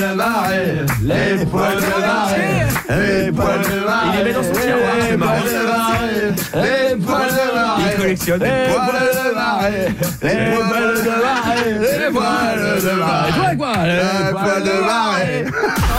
de marée, les poils de marée, les poils de marée. Il les met dans son tiroir, c'est marrant. Les poils de marée, il collectionne. les poils de marée, les poils de marée, les poils de marée, Et toi, quoi? les poils de marée.